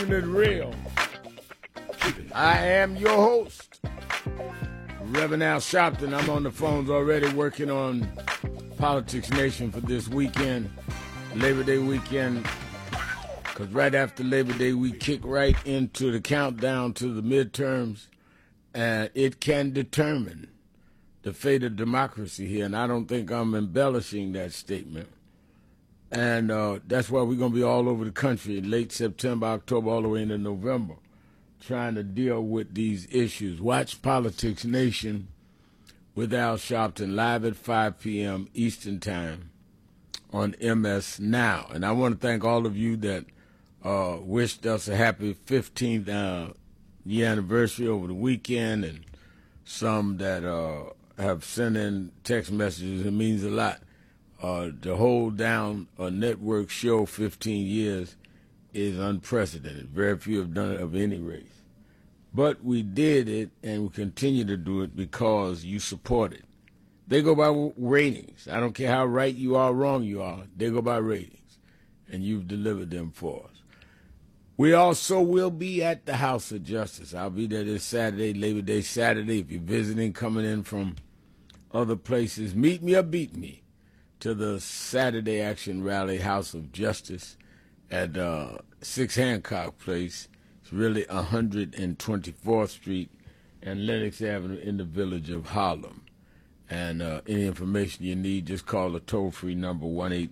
Keeping it real. I am your host, Reverend Al Sharpton. I'm on the phones already working on Politics Nation for this weekend, Labor Day weekend, because right after Labor Day, we kick right into the countdown to the midterms, and it can determine the fate of democracy here, and I don't think I'm embellishing that statement. And that's why we're going to be all over the country in late September, October, all the way into November, trying to deal with these issues. Watch Politics Nation with Al Sharpton live at 5 p.m. Eastern Time on MS Now. And I want to thank all of you that wished us a happy 15th year anniversary over the weekend, and some that have sent in text messages. It means a lot. To hold down a network show 15 years is unprecedented. Very few have done it of any race. But we did it, and we continue to do it because you support it. They go by ratings. I don't care how right you are, wrong you are. They go by ratings, and you've delivered them for us. We also will be at the House of Justice. I'll be there this Saturday, Labor Day Saturday. If you're visiting, coming in from other places, meet me or beat me to the Saturday Action Rally, House of Justice at 6 Hancock Place. It's really 124th Street and Lenox Avenue in the village of Harlem. And any information you need, just call the toll-free number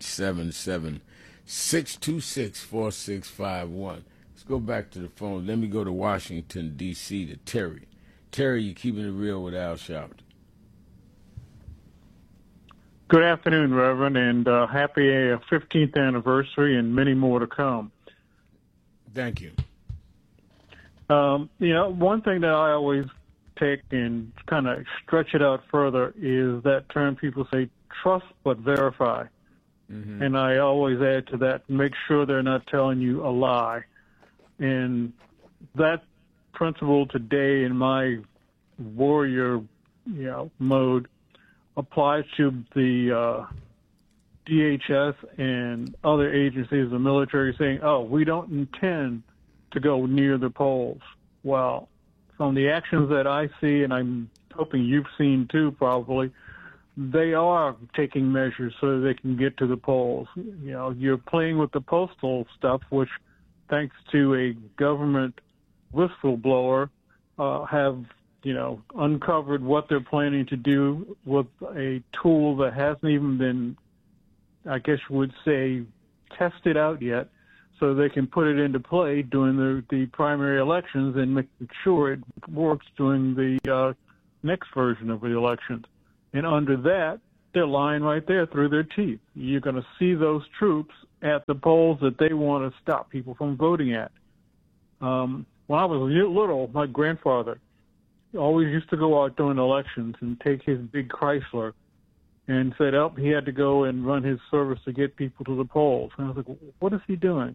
1-877-626-4651. Let's go back to the phone. Let me go to Washington, D.C. to Terry. Terry, you're keeping it real with Al Sharpton. Good afternoon, Reverend, and happy 15th anniversary and many more to come. Thank you. One thing that I always take and kind of stretch it out further is that term people say, trust but verify. Mm-hmm. And I always add to that, make sure they're not telling you a lie. And that principle today in my warrior, mode applies to the DHS and other agencies of the military saying, we don't intend to go near the polls. Well, from the actions that I see, and I'm hoping you've seen too probably, they are taking measures so they can get to the polls. You're playing with the postal stuff, which, thanks to a government whistleblower, have uncovered what they're planning to do with a tool that hasn't even been, I guess you would say, tested out yet, so they can put it into play during the primary elections and make sure it works during the next version of the elections. And under that, they're lying right there through their teeth. You're going to see those troops at the polls that they want to stop people from voting at. When I was little, my grandfather always used to go out during elections and take his big Chrysler and said, he had to go and run his service to get people to the polls. And I was like, what is he doing?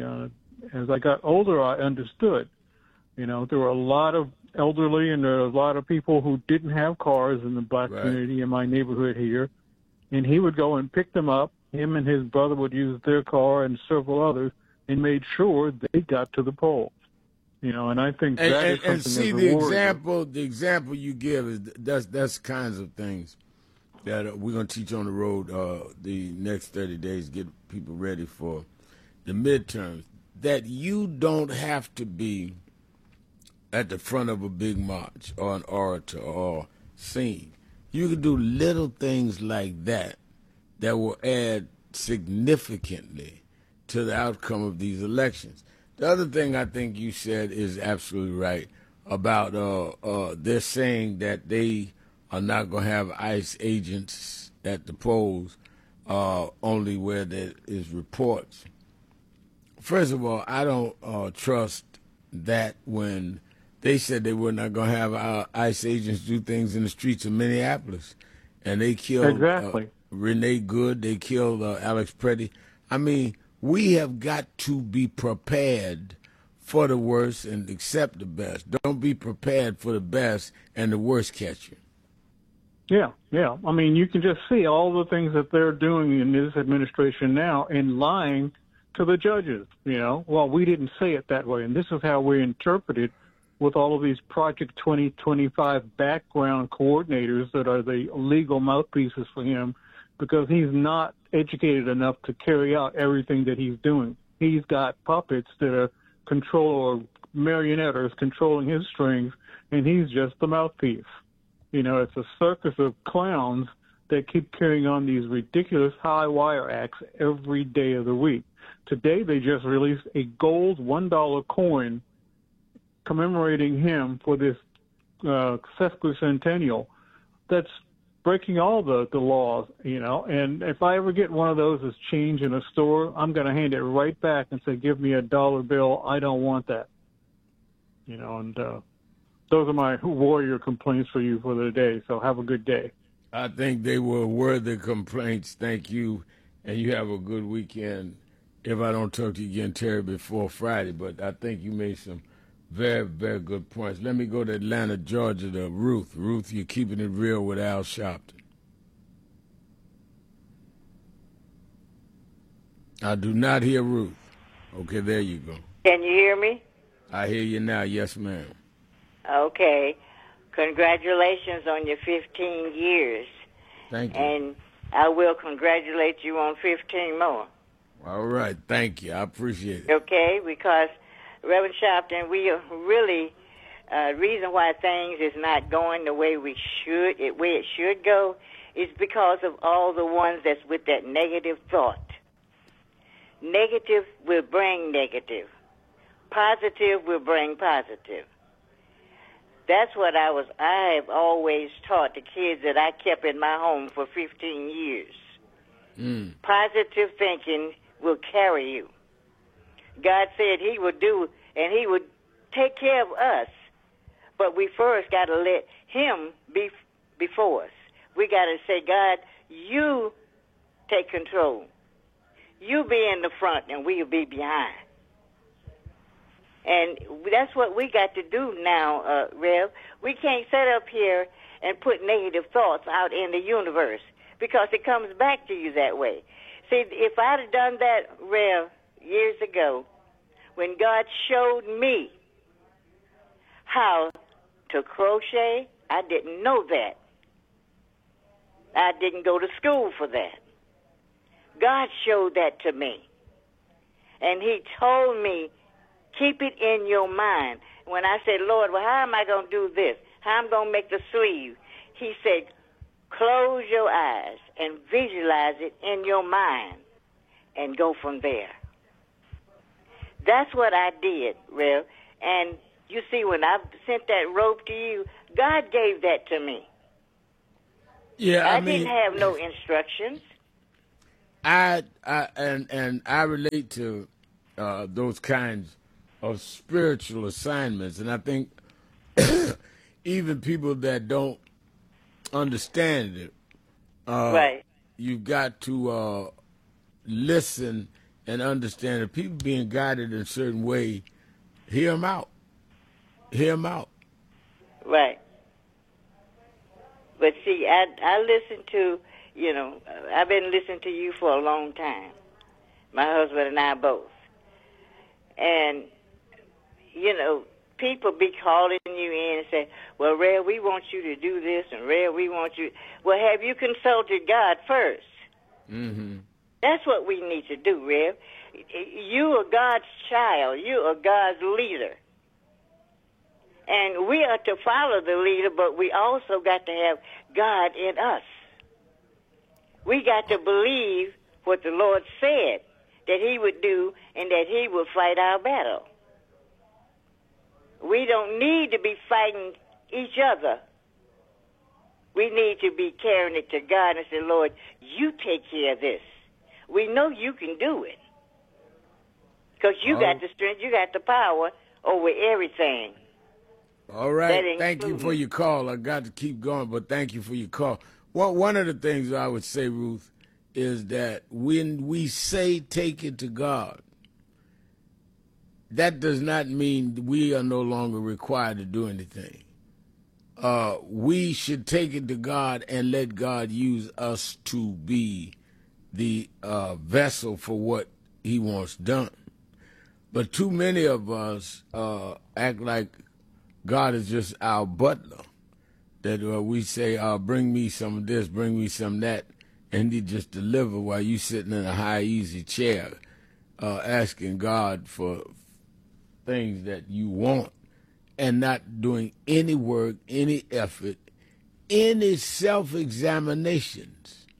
As I got older, I understood. There were a lot of elderly and there were a lot of people who didn't have cars in the black community in my neighborhood here. And he would go and pick them up. Him and his brother would use their car and several others and made sure they got to the polls. And I think that is something. And see, the example you give is that's kinds of things that we're going to teach on the road the next 30 days, get people ready for the midterms. That you don't have to be at the front of a big march or an orator or scene. You can do little things like that will add significantly to the outcome of these elections. The other thing I think you said is absolutely right about they're saying that they are not going to have ICE agents at the polls, only where there is reports. First of all, I don't trust that when they said they were not going to have ICE agents do things in the streets of Minneapolis, and they killed Renee Good, they killed Alex Preddy. I mean, we have got to be prepared for the worst and accept the best. Don't be prepared for the best and the worst catch you. Yeah. I mean, you can just see all the things that they're doing in this administration now and lying to the judges, Well, we didn't say it that way, and this is how we interpret it with all of these Project 2025 background coordinators that are the legal mouthpieces for him, because he's not educated enough to carry out everything that he's doing. He's got puppets that are or marionettes controlling his strings, and he's just the mouthpiece. It's a circus of clowns that keep carrying on these ridiculous high wire acts every day of the week. Today they just released a gold $1 coin commemorating him for this sesquicentennial. That's breaking all the laws, And if I ever get one of those as change in a store, I'm going to hand it right back and say, give me a dollar bill. I don't want that. And those are my warrior complaints for you for the day. So have a good day. I think they were worthy complaints. Thank you. And you have a good weekend. If I don't talk to you again, Terry, before Friday, but I think you made some very, very good points. Let me go to Atlanta, Georgia, to Ruth. Ruth, you're keeping it real with Al Sharpton. I do not hear Ruth. Okay, there you go. Can you hear me? I hear you now. Yes, ma'am. Okay. Congratulations on your 15 years. Thank you. And I will congratulate you on 15 more. All right. Thank you. I appreciate it. Okay, because Reverend Sharpton, we are really reason why things is not going the way it should go is because of all the ones that's with that negative thought. Negative will bring negative. Positive will bring positive. That's what I have always taught the kids that I kept in my home for 15 years. Positive thinking will carry you. God said he would do, and he would take care of us. But we first got to let him be before us. We got to say, God, you take control. You be in the front, and we'll be behind. And that's what we got to do now, Rev. We can't sit up here and put negative thoughts out in the universe because it comes back to you that way. See, if I'd have done that, Rev, years ago, when God showed me how to crochet, I didn't know that. I didn't go to school for that. God showed that to me. And he told me, keep it in your mind. When I said, Lord, well, how am I going to do this? How am I going to make the sleeve? He said, close your eyes and visualize it in your mind and go from there. That's what I did, Rev. And you see, when I sent that rope to you, God gave that to me. Yeah, I didn't have no instructions. I relate to those kinds of spiritual assignments, and I think even people that don't understand it, right. You've got to listen and understand that people being guided in a certain way, hear them out. Hear them out. Right. But see, I listen to, I've been listening to you for a long time. My husband and I both. And, people be calling you in and say, well, Red, we want you to do this, and Red, we want you. Well, have you consulted God first? Mm-hmm. That's what we need to do, Red. You are God's child. You are God's leader. And we are to follow the leader, but we also got to have God in us. We got to believe what the Lord said that he would do and that he would fight our battle. We don't need to be fighting each other. We need to be carrying it to God and say, Lord, you take care of this. We know you can do it. Because you got the strength, you got the power over everything. All right. Thank you for your call. I got to keep going, but thank you for your call. Well, one of the things I would say, Ruth, is that when we say take it to God, that does not mean we are no longer required to do anything. We should take it to God and let God use us to be the vessel for what he wants done. But too many of us act like God is just our butler, that we say, bring me some of this, bring me some of that, and he just deliver while you sitting in a high, easy chair asking God for things that you want and not doing any work, any effort, any self-examinations.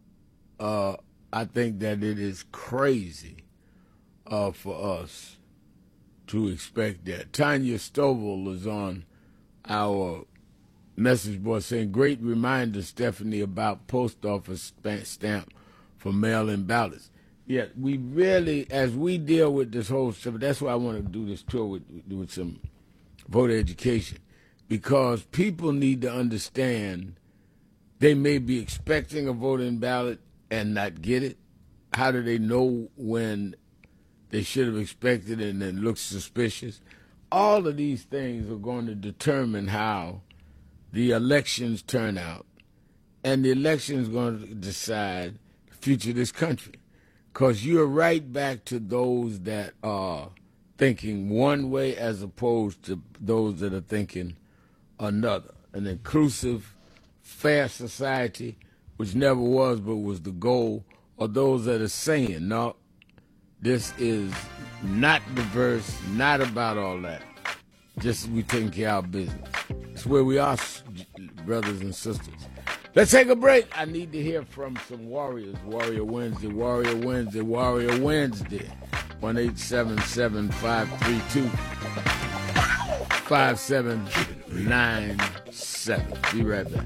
I think that it is crazy for us to expect that. Tanya Stovall is on our message board saying, great reminder, Stephanie, about post office stamp for mail-in ballots. Yeah, we really, as we deal with this whole stuff, that's why I want to do this tour with some voter education, because people need to understand they may be expecting a voting ballot and not get it. How do they know when they should have expected it and it looks suspicious? All of these things are going to determine how the elections turn out, and the election is going to decide the future of this country. Because you're right back to those that are thinking one way as opposed to those that are thinking another. An inclusive, fair society, which never was but was the goal, or those that are saying, no, this is not diverse, not about all that. Just we taking care of our business. It's where we are, brothers and sisters. Let's take a break. I need to hear from some warriors. Warrior Wednesday, Warrior Wednesday, Warrior Wednesday. 1-877-532-5797. Be right back.